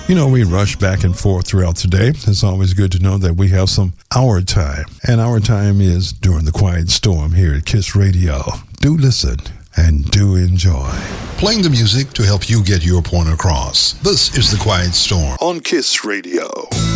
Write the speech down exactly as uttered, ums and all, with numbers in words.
You know, we rush back and forth throughout the day. It's always good to know that we have some our time. And our time is during the quiet storm here at KISS Radio. Do listen and do enjoy. Playing the music to help you get your point across. This is The Quiet Storm on KISS Radio.